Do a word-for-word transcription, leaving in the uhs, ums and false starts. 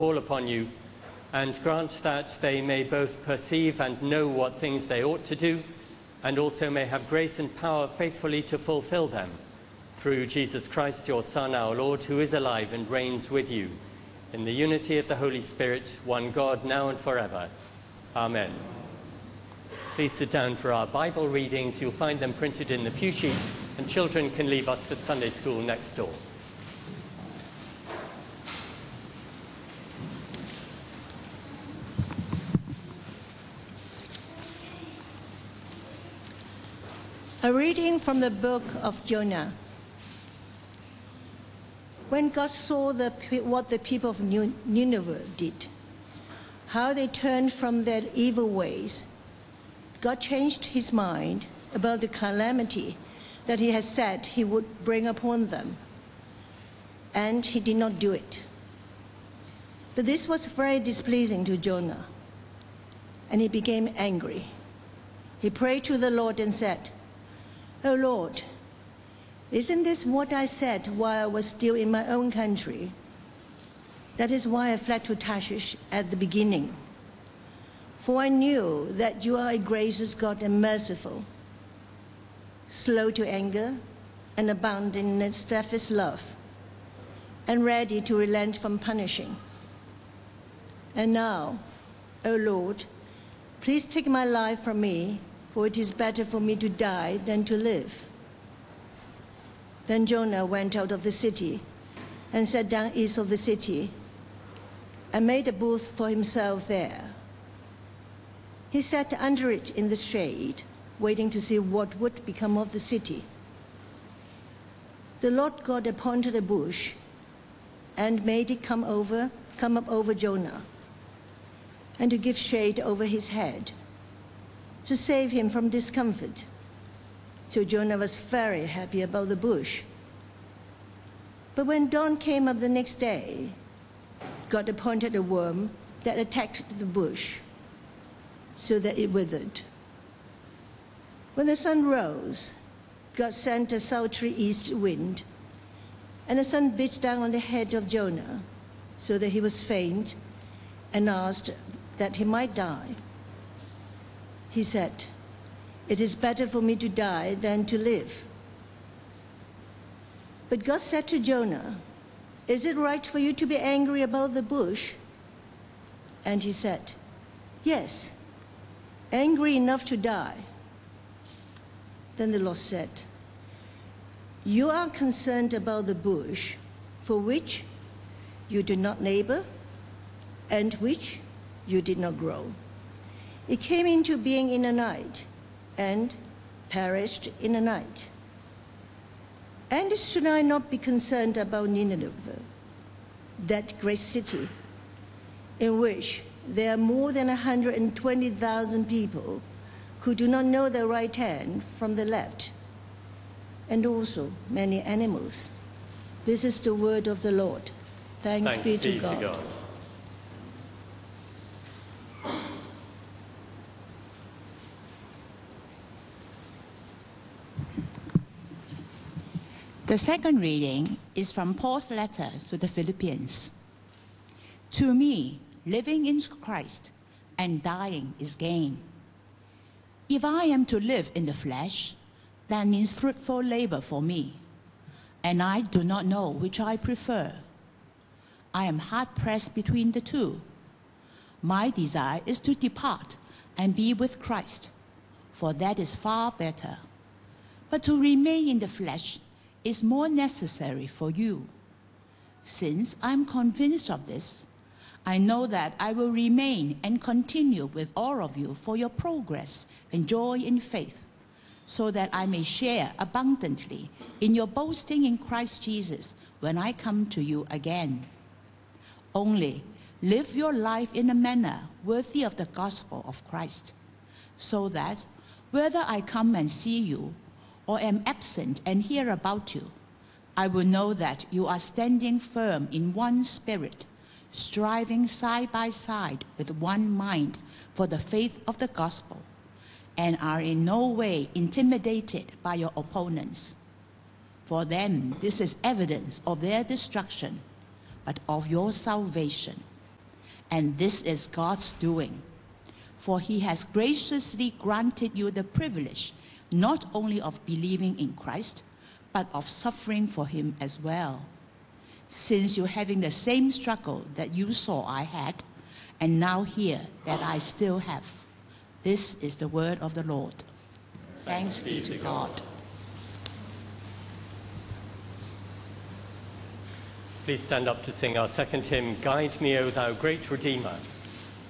call upon you, and grant that they may both perceive and know what things they ought to do, and also may have grace and power faithfully to fulfill them. Through Jesus Christ, your Son, our Lord, who is alive and reigns with you, in the unity of the Holy Spirit, one God, now and forever. Amen. Please sit down for our Bible readings. You'll find them printed in the pew sheet, and children can leave us for Sunday school next door. A reading from the book of Jonah. When God saw the, what the people of Nineveh did, how they turned from their evil ways, God changed his mind about the calamity that he had said he would bring upon them, and he did not do it. But this was very displeasing to Jonah, and he became angry. He prayed to the Lord and said, "O Lord, isn't this what I said while I was still in my own country? That is why I fled to Tarshish at the beginning. For I knew that you are a gracious God and merciful, slow to anger and abounding in steadfast love, and ready to relent from punishing. And now, O Lord, please take my life from me, for it is better for me to die than to live." Then Jonah went out of the city and sat down east of the city and made a booth for himself there. He sat under it in the shade, waiting to see what would become of the city. The Lord God appointed a bush and made it come over, come up over Jonah, and to give shade over his head, to save him from discomfort. So Jonah was very happy about the bush. But when dawn came up the next day, God appointed a worm that attacked the bush, so that it withered. When the sun rose, God sent a sultry east wind, and the sun beat down on the head of Jonah, so that he was faint and asked that he might die. He said, "It is better for me to die than to live." But God said to Jonah, "Is it right for you to be angry about the bush?" And he said, "Yes, angry enough to die." Then the Lord said, "You are concerned about the bush, for which you did not labor, and which you did not grow. It came into being in a night, and perished in a night. And should I not be concerned about Nineveh, that great city, in which there are more than one hundred twenty thousand people who do not know their right hand from the left, and also many animals?" This is the word of the Lord. Thanks, Thanks be, to, be God. to God. The second reading is from Paul's letter to the Philippians. "To me, living is Christ, and dying is gain. If I am to live in the flesh, that means fruitful labor for me, and I do not know which I prefer. I am hard-pressed between the two. My desire is to depart and be with Christ, for that is far better. But to remain in the flesh is more necessary for you. Since I am convinced of this, I know that I will remain and continue with all of you for your progress and joy in faith, so that I may share abundantly in your boasting in Christ Jesus when I come to you again. Only live your life in a manner worthy of the gospel of Christ, so that whether I come and see you or am absent and hear about you, I will know that you are standing firm in one spirit, striving side by side with one mind for the faith of the gospel, and are in no way intimidated by your opponents. For them, this is evidence of their destruction, but of your salvation, and this is God's doing. For he has graciously granted you the privilege not only of believing in Christ, but of suffering for him as well. Since you're having the same struggle that you saw I had, and now hear that I still have. This is the word of the Lord. Thanks, Thanks be to God. God. Please stand up to sing our second hymn, Guide Me, O Thou Great Redeemer.